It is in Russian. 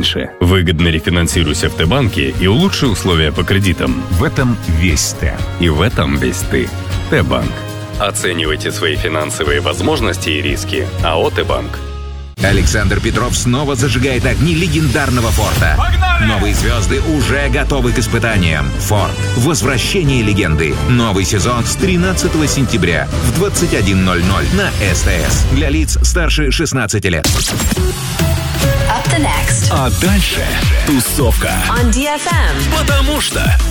меньше. Выгодно рефинансируйся в Т-банке и улучши условия по кредитам. В этом весь Т. И в этом весь ты. Т-банк. Оценивайте свои финансовые возможности и риски. АО «Т-банк». Александр Петров снова зажигает огни легендарного Форда. Погнали! Новые звезды уже готовы к испытаниям. Форд. Возвращение легенды. Новый сезон с 13 сентября в 21:00 на СТС. Для лиц старше 16 лет. Up the next. А дальше тусовка. On DFM. Потому что